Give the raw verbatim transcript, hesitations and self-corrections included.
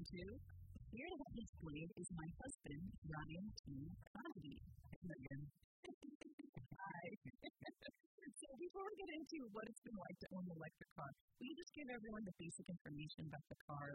to Here to Help Me Explain is my husband, Ryan T. Cosby. Again. Hi. So before we get into what it's been like to own an electric car, will you just give everyone the basic information about the car,